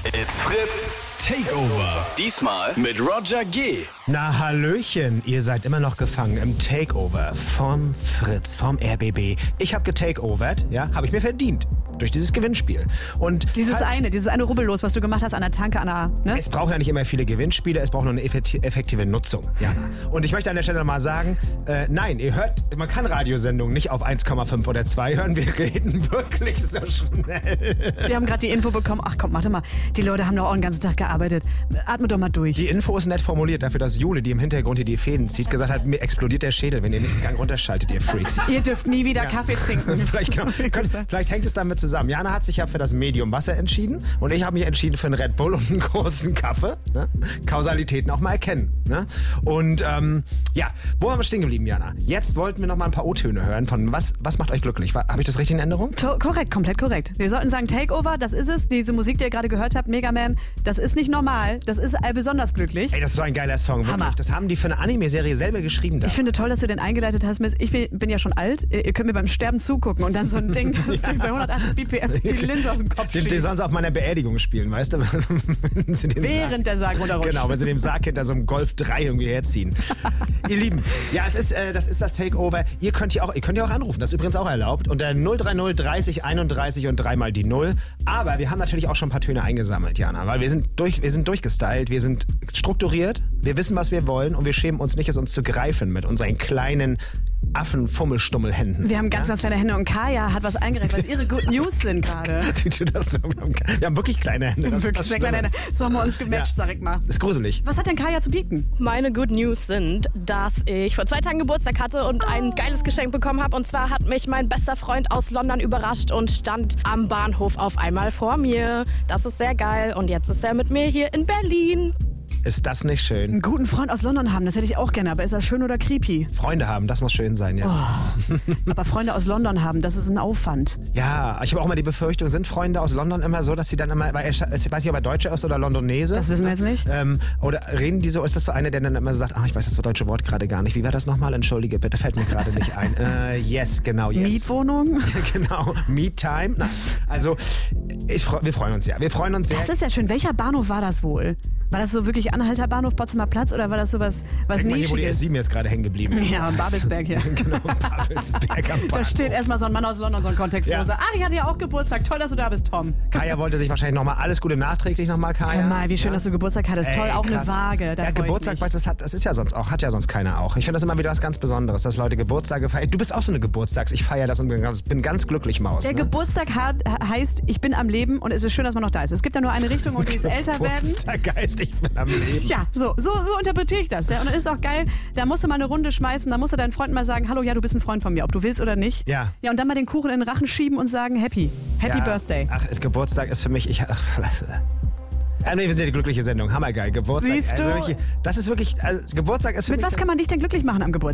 It's Fritz Takeover. Diesmal mit Roger G. Na hallöchen, ihr seid immer noch gefangen im Takeover vom Fritz, vom RBB. Ich habe getakeovert, ja, habe ich mir verdient. Durch dieses Gewinnspiel. Und dieses eine Rubbellos, was du gemacht hast an der Tanke, ne? Es braucht ja nicht immer viele Gewinnspiele, es braucht nur eine effektive Nutzung. Ja. Und ich möchte an der Stelle mal sagen, nein, ihr hört, man kann Radiosendungen nicht auf 1,5 oder 2 hören, wir reden wirklich so schnell. Wir haben gerade die Info bekommen, ach komm, warte mal, die Leute haben doch auch den ganzen Tag gearbeitet. Atme doch mal durch. Die Info ist nett formuliert, dafür, dass Jule, die im Hintergrund hier die Fäden zieht, gesagt hat, mir explodiert der Schädel, wenn ihr den Gang runterschaltet, ihr Freaks. Ihr dürft nie wieder Kaffee trinken. Vielleicht hängt es damit zusammen. Jana hat sich ja für das Medium Wasser entschieden und ich habe mich entschieden für einen Red Bull und einen großen Kaffee. Ne? Kausalitäten auch mal erkennen. Ne? Und ja, wo haben wir stehen geblieben, Jana? Jetzt wollten wir noch mal ein paar O-Töne hören von was macht euch glücklich? Habe ich das richtig in Erinnerung? Korrekt, komplett korrekt. Wir sollten sagen Takeover, das ist es. Diese Musik, die ihr gerade gehört habt, Mega Man, das ist nicht normal. Das ist besonders glücklich. Ey, das ist so ein geiler Song, wirklich. Hammer. Das haben die für eine Anime-Serie selber geschrieben. Ich finde toll, dass du den eingeleitet hast, Miss. Ich bin ja schon alt. Ihr könnt mir beim Sterben zugucken und dann so ein Ding, das Ding bei 180 BPM die Linse aus dem Kopf schießt. Den sollen sie auf meiner Beerdigung spielen, weißt du? Während der Sarg runterrutscht. Genau, wenn sie den Sarg hinter so einem Golf 3 irgendwie herziehen. Ihr Lieben, ja, das ist das Takeover. Ihr könnt ja auch anrufen, das ist übrigens auch erlaubt. Unter 030 30 31 und 3 mal die 0. Aber wir haben natürlich auch schon ein paar Töne eingesammelt, Jana, weil wir sind durchgestylt, wir sind strukturiert, wir wissen, was wir wollen und wir schämen uns nicht, es uns zu greifen mit unseren kleinen Affenfummelstummelhänden. Wir haben ganz kleine Hände und Kaya hat was eingereicht, was ihre Good News sind gerade. Wir haben wirklich kleine Hände. Wirklich sehr kleine Hände. So haben wir uns gematcht, sag ich mal. Ist gruselig. Was hat denn Kaya zu bieten? Meine Good News sind, dass ich vor 2 Tagen Geburtstag hatte und ein geiles Geschenk bekommen habe. Und zwar hat mich mein bester Freund aus London überrascht und stand am Bahnhof auf einmal vor mir. Das ist sehr geil. Und jetzt ist er mit mir hier in Berlin. Ist das nicht schön? Einen guten Freund aus London haben, das hätte ich auch gerne. Aber ist er schön oder creepy? Freunde haben, das muss schön sein, ja. Oh, aber Freunde aus London haben, das ist ein Aufwand. Ja, ich habe auch immer die Befürchtung, sind Freunde aus London immer so, dass sie dann immer, ich weiß nicht, ob er Deutscher ist oder Londonese. Das wissen wir jetzt nicht. Oder reden die so, ist das so einer, der dann immer so sagt, ich weiß das deutsche Wort gerade gar nicht. Wie war das nochmal? Entschuldige, bitte, fällt mir gerade nicht ein. Yes, genau, yes. Mietwohnung? Genau, Meet-Time. Na, also, wir freuen uns ja. Wir freuen uns sehr. Das ist ja schön. Welcher Bahnhof war das wohl? War das so wirklich Anhalter Bahnhof, Potsdamer Platz oder war das so was Nischiges? Wo die S7 jetzt gerade hängen geblieben ist. Ja, Babelsberg hier. Genau, Babelsberg am Bahnhof. Da steht erstmal so ein Mann aus London, so ein Kontextloser. Ja. Ich hatte ja auch Geburtstag. Toll, dass du da bist, Tom. Kaya wollte sich wahrscheinlich nochmal alles Gute nachträglich nochmal, Kaya. Hör mal, wie schön, dass du Geburtstag hattest. Toll, auch krass. eine Waage. Da Geburtstag, weißt du, das ist ja sonst auch, hat ja sonst keiner auch. Ich finde das immer wieder was ganz Besonderes, dass Leute Geburtstage feiern. Du bist auch so eine Ich feiere das und bin ganz glücklich, Maus. Der Geburtstag heißt, ich bin am Leben und es ist schön, dass man noch da ist. Es gibt ja nur eine Richtung und die ist älter werden. Geburtstag heißt, ich bin am Leben. Ja, so interpretiere ich das. Ja. Und dann ist auch geil, da musst du mal eine Runde schmeißen, da musst du deinen Freunden mal sagen, hallo, ja, du bist ein Freund von mir, ob du willst oder nicht. Ja. Ja, und dann mal den Kuchen in den Rachen schieben und sagen, Happy Birthday. Geburtstag ist für mich, nee, wir sind ja die glückliche Sendung. Hammergeil. Geburtstag. Siehst du? Also wirklich, das ist wirklich, Geburtstag ist für mich. Mit was kann man dich denn glücklich machen am Geburtstag?